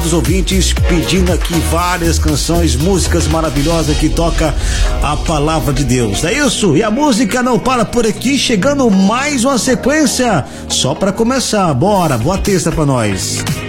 Dos ouvintes pedindo aqui várias canções, músicas maravilhosas que toca a palavra de Deus. É isso, e a música não para por aqui, chegando mais uma sequência só para começar. Bora, boa terça pra nós.